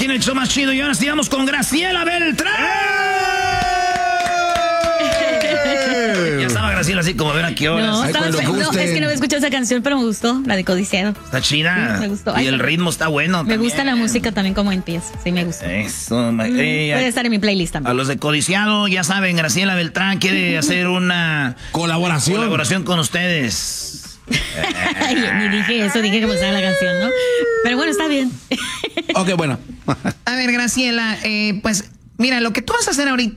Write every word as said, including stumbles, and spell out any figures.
aquí en el show más chido. Y ahora sí vamos con Graciela Beltrán. Ya estaba Graciela así como a ver a qué horas. No, Ay, estaba, no, es que no me escuché esa canción, pero me gustó, la de Codiciado. Está chida. Sí, me gustó. Y Ay, el ritmo está bueno. Me también. gusta la música también como empieza. Sí, me gusta. Eso, Mm, eh, puede estar en mi playlist también. A los de Codiciado, ya saben, Graciela Beltrán quiere hacer una colaboración. Colaboración con ustedes. Ay, ni dije eso, dije que me gustaba la canción, ¿no? Pero bueno, está bien. Ok, bueno. A ver, Graciela, eh, pues mira, lo que tú vas a hacer ahorita